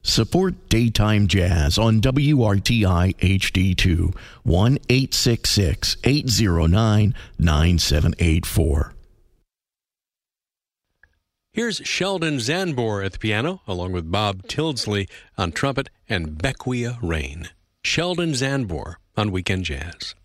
Support Daytime Jazz on WRTI HD2, 1-866-809-9784. Here's Sheldon Zanbor at the piano, along with Bob Tildesley on trumpet and Bequia Rain. Sheldon Zanbor on Weekend Jazz.